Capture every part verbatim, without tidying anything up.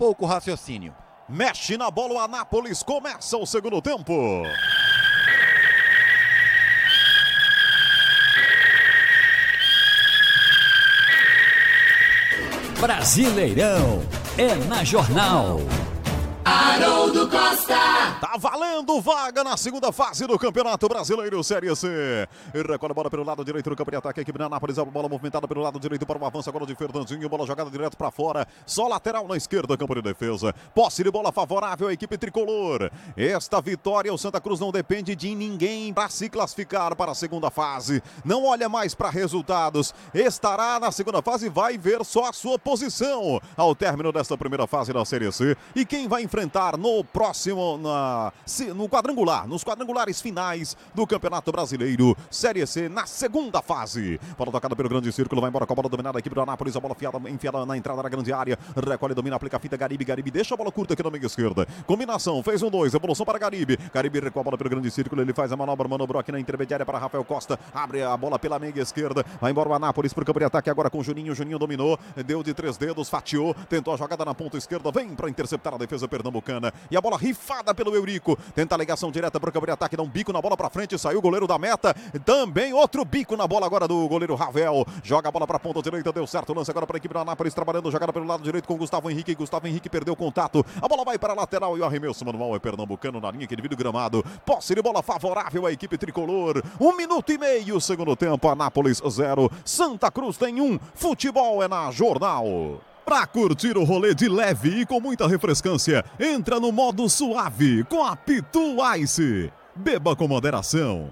pouco o raciocínio. Mexe na bola o Anápolis, começa o segundo tempo. Brasileirão é na Jornal. Haroldo Costa. Tá valendo vaga na segunda fase do Campeonato Brasileiro Série C. E recolhe a bola pelo lado direito do campo de ataque. A equipe da Anápolis, a bola movimentada pelo lado direito para o avanço agora de Fernandinho. Bola jogada direto para fora. Só lateral na esquerda, campo de defesa. Posse de bola favorável à equipe tricolor. Esta vitória, o Santa Cruz não depende de ninguém para se classificar para a segunda fase. Não olha mais para resultados. Estará na segunda fase e vai ver só a sua posição ao término desta primeira fase da Série C. E quem vai enfrentar no próximo, na, no quadrangular, nos quadrangulares finais do Campeonato Brasileiro Série C, na segunda fase. Bola tocada pelo grande círculo, vai embora com a bola dominada, a equipe do Anápolis, a bola fiada, enfiada na entrada da grande área, recolhe, domina, aplica a fita, Garibe, Garibe deixa a bola curta aqui na meia esquerda, combinação, fez um dois, evolução para Garibe, Garibe recua a bola pelo grande círculo, ele faz a manobra, manobrou aqui na intermediária para Rafael Costa, abre a bola pela meia esquerda, vai embora o Anápolis para o campo de ataque agora com o Juninho, Juninho dominou, deu de três dedos, fatiou, tentou a jogada na ponta esquerda, vem para interceptar a defesa pernambucana. E a bola rifada pelo Eurico. Tenta a ligação direta para o campo de ataque. Dá um bico na bola para frente. Saiu o goleiro da meta. Também outro bico na bola agora do goleiro Ravel. Joga a bola para a ponta direita. Deu certo. Lance agora para a equipe do Anápolis. Trabalhando. Jogada pelo lado direito com Gustavo Henrique. Gustavo Henrique perdeu contato. A bola vai para a lateral. E o arremesso manual é pernambucano na linha que divide o gramado. Posse de bola favorável à equipe tricolor. Um minuto e meio. Segundo tempo. Anápolis zero. Santa Cruz tem um. Futebol é na Jornal. Pra curtir o rolê de leve e com muita refrescância, entra no modo suave com a Pitu Ice. Beba com moderação.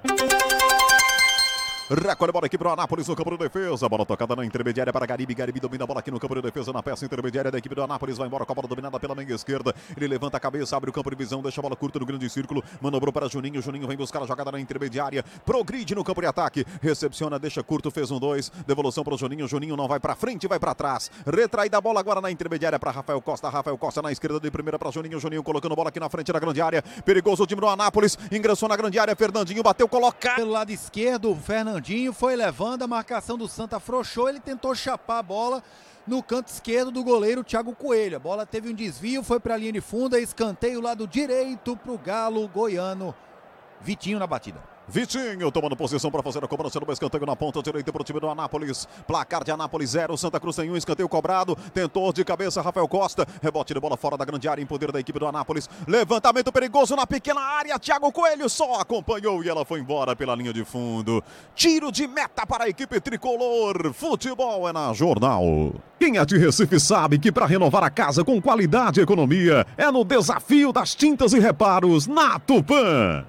Recolhe a bola aqui para o Anápolis no campo de defesa. Bola tocada na intermediária para Garibe. Garibe domina a bola aqui no campo de defesa, na peça intermediária da equipe do Anápolis. Vai embora com a bola dominada pela meia esquerda. Ele levanta a cabeça, abre o campo de visão, deixa a bola curta no grande círculo. Manobrou para Juninho. Juninho vem buscar a jogada na intermediária. Progride no campo de ataque. Recepciona, deixa curto, fez um dois. Devolução para o Juninho. Juninho não vai para frente, vai para trás. Retraída a bola agora na intermediária para Rafael Costa. Rafael Costa na esquerda de primeira para Juninho. Juninho colocando a bola aqui na frente da grande área. Perigoso o time do Anápolis. Ingressou na grande área. Fernandinho bateu, coloca. Pelo lado esquerdo, o Fernandinho foi levando. A marcação do Santa afrouxou, ele tentou chapar a bola no canto esquerdo do goleiro Thiago Coelho. A bola teve um desvio, foi para a linha de fundo, escanteio lado direito para o Galo goiano. Vitinho na batida. Vitinho tomando posição para fazer a cobrança do escanteio na ponta direita para o time do Anápolis. Placar de Anápolis zero, Santa Cruz tem um, escanteio cobrado. Tentou de cabeça Rafael Costa. Rebote de bola fora da grande área em poder da equipe do Anápolis. Levantamento perigoso na pequena área. Thiago Coelho só acompanhou e ela foi embora pela linha de fundo. Tiro de meta para a equipe tricolor. Futebol é na Jornal. Quem é de Recife sabe que para renovar a casa com qualidade e economia é no desafio das tintas e reparos na Tupã.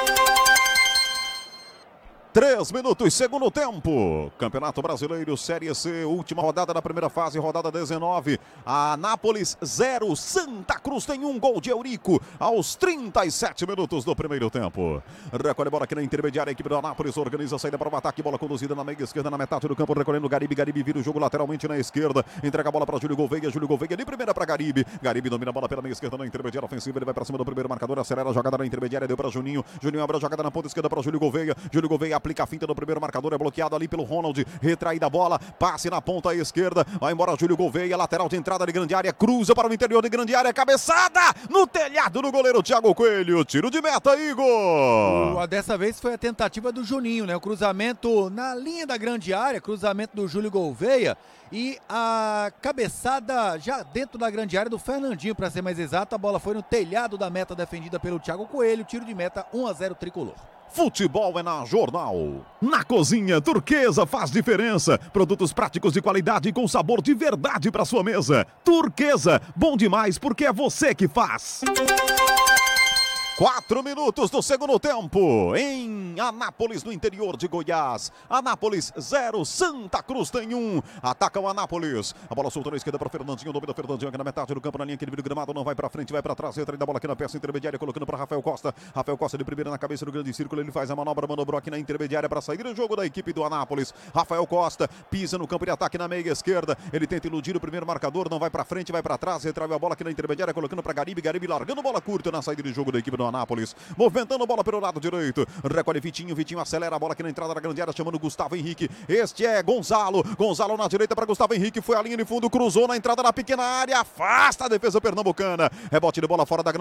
Três minutos, segundo tempo. Campeonato Brasileiro, Série C, última rodada da primeira fase, rodada dezenove. Anápolis zero, Santa Cruz tem um, gol de Eurico aos trinta e sete minutos do primeiro tempo. Recolhe a bola aqui na intermediária, a equipe do Anápolis organiza a saída para o ataque, bola conduzida na meia esquerda, na metade do campo, recolhendo Garibe. Garibe vira o jogo lateralmente na esquerda, entrega a bola para Júlio Gouveia. Júlio Gouveia de primeira para Garibe. Garibe domina a bola pela meia esquerda na intermediária ofensiva, ele vai para cima do primeiro marcador, acelera a jogada na intermediária, deu para Juninho. Juninho abre a jogada na ponta esquerda para Júlio Gouveia. Júlio Gouveia aplica a finta no primeiro marcador, é bloqueado ali pelo Ronald, retraída a bola, passe na ponta esquerda, vai embora Júlio Gouveia, lateral de entrada de grande área, cruza para o interior de grande área, cabeçada no telhado do goleiro Thiago Coelho, tiro de meta, Igor! Uh, dessa vez foi a tentativa do Juninho, né? O cruzamento na linha da grande área, cruzamento do Júlio Gouveia e a cabeçada já dentro da grande área do Fernandinho, para ser mais exato, a bola foi no telhado da meta defendida pelo Thiago Coelho, tiro de meta um a zero tricolor. Futebol é na Jornal. Na cozinha, Turquesa faz diferença. Produtos práticos de qualidade e com sabor de verdade para sua mesa. Turquesa, bom demais porque é você que faz. Quatro minutos do segundo tempo, em Anápolis, no interior de Goiás. Anápolis zero, Santa Cruz tem um. Ataca o Anápolis. A bola soltou na esquerda para Fernandinho. Domina Fernandinho aqui na metade do campo, na linha que ele vira o gramado. Não vai para frente, vai para trás. Entra da bola aqui na peça intermediária, colocando para Rafael Costa. Rafael Costa de primeira na cabeça do grande círculo. Ele faz a manobra, manobrou aqui na intermediária para sair do jogo da equipe do Anápolis. Rafael Costa pisa no campo de ataque na meia esquerda. Ele tenta iludir o primeiro marcador. Não vai para frente, vai para trás. Retraiu a bola aqui na intermediária, colocando para Garibe. Garibe largando bola curta na saída de jogo da equipe do do Anápolis. Movimentando a bola pelo lado direito. Recolhe Vitinho. Vitinho acelera a bola aqui na entrada da grande área, chamando Gustavo Henrique. Este é Gonzalo. Gonzalo na direita para Gustavo Henrique. Foi a linha de fundo, cruzou na entrada da pequena área. Afasta a defesa pernambucana. Rebote de bola fora da grande